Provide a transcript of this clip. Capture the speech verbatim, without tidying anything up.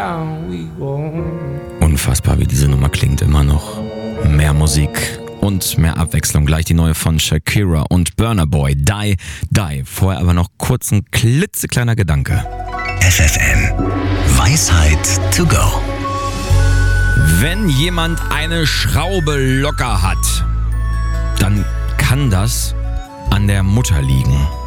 down we go. Unfassbar, wie diese Nummer klingt immer noch. Mehr Musik und mehr Abwechslung. Gleich die neue von Shakira und Burna Boy. Die, Die. Vorher aber noch kurz ein klitzekleiner Gedanke. F F M. Weisheit to go. Wenn jemand eine Schraube locker hat, dann kann das an der Mutter liegen.